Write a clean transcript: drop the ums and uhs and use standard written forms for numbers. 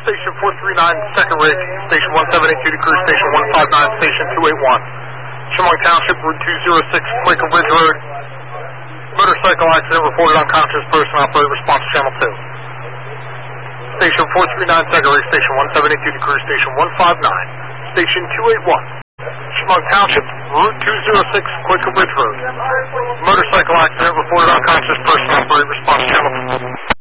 Station 439, second rig, Station 1782 to Cruise Station 159, Station 281. Chemung Township, Route 206, Quaker Ridge Road. Motorcycle accident reported unconscious person, operator response channel 2. Station 439, second rig, Station 1782 to Cruise Station 159, Station 281. Chemung Township, Route 206, Quaker Ridge Road. Motorcycle accident reported unconscious person, operator response channel 2.